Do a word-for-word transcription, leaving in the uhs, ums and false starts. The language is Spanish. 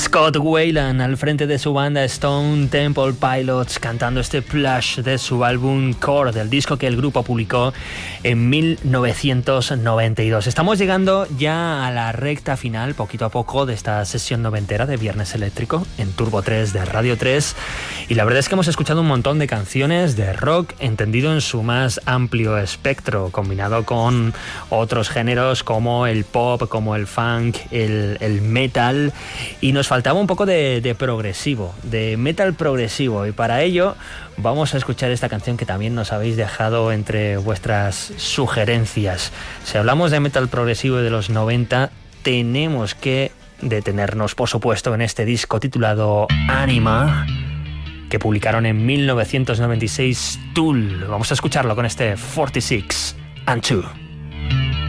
Scott Weiland al frente de su banda Stone Temple Pilots cantando este Plush de su álbum Core, del disco que el grupo publicó en mil novecientos noventa y dos. Estamos llegando ya a la recta final, poquito a poco, de esta sesión noventera de Viernes Eléctrico en Turbo tres de Radio tres, y la verdad es que hemos escuchado un montón de canciones de rock entendido en su más amplio espectro, combinado con otros géneros como el pop, como el funk, el, el metal, y nos faltaba un poco de, de progresivo, de metal progresivo, y para ello vamos a escuchar esta canción que también nos habéis dejado entre vuestras sugerencias. Si hablamos de metal progresivo de los noventa, tenemos que detenernos, por supuesto, en este disco titulado Anima, que publicaron en mil novecientos noventa y seis Tool. Vamos a escucharlo con este cuarenta y seis and two.